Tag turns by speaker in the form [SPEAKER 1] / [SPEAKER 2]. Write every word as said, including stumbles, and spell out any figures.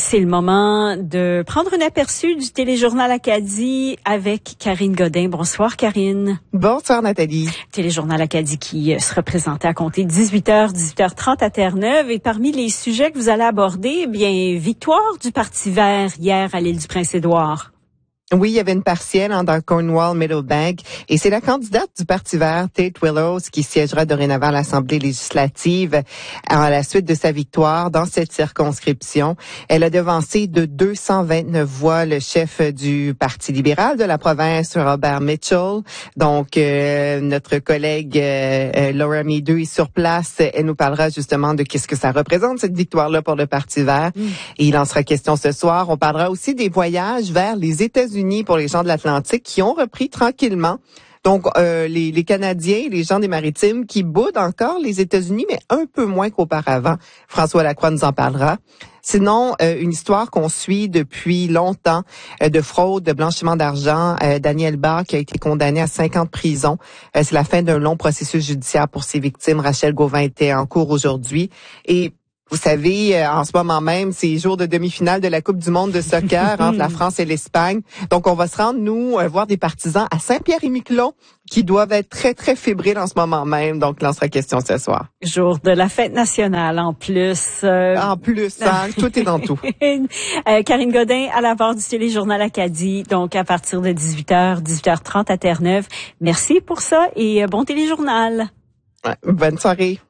[SPEAKER 1] C'est le moment de prendre un aperçu du Téléjournal Acadie avec Karine Godin. Bonsoir, Karine.
[SPEAKER 2] Bonsoir, Nathalie.
[SPEAKER 1] Téléjournal Acadie qui se représentait à compter dix-huit heures, dix-huit heures trente à Terre-Neuve. Et parmi les sujets que vous allez aborder, eh bien, victoire du Parti vert hier à l'île du Prince-Édouard.
[SPEAKER 2] Oui, il y avait une partielle hein, dans Cornwall-Meadowbank et c'est la candidate du Parti vert, Tate Willows, qui siégera dorénavant à l'Assemblée législative à la suite de sa victoire dans cette circonscription. Elle a devancé de deux cent vingt-neuf voix le chef du Parti libéral de la province, Robert Mitchell. Donc, euh, notre collègue euh, Laura Meadow est sur place. Elle nous parlera justement de qu'est-ce que ça représente, cette victoire-là pour le Parti vert. Mm. Et il en sera question ce soir. On parlera aussi des voyages vers les États-Unis pour les gens de l'Atlantique qui ont repris tranquillement. Donc, euh, les, les Canadiens, les gens des Maritimes qui boudent encore les États-Unis, mais un peu moins qu'auparavant. François Lacroix nous en parlera. Sinon, euh, une histoire qu'on suit depuis longtemps euh, de fraude, de blanchiment d'argent. Euh, Daniel Barr qui a été condamné à cinq ans de prison. Euh, c'est la fin d'un long processus judiciaire pour ses victimes. Rachel Gauvin était en cours aujourd'hui. Et vous savez, en ce moment même, c'est jour de demi-finale de la Coupe du monde de soccer entre la France et l'Espagne. Donc, on va se rendre, nous, voir des partisans à Saint-Pierre-et-Miquelon qui doivent être très, très fébriles en ce moment même. Donc, là, on sera question ce soir.
[SPEAKER 1] Jour de la fête nationale, en plus. Euh...
[SPEAKER 2] En plus, hein, tout est dans tout.
[SPEAKER 1] euh, Karine Godin, à la barre du Téléjournal Acadie, donc à partir de dix-huit heures, dix-huit heures trente à Terre-Neuve. Merci pour ça et bon téléjournal.
[SPEAKER 2] Ouais, bonne soirée.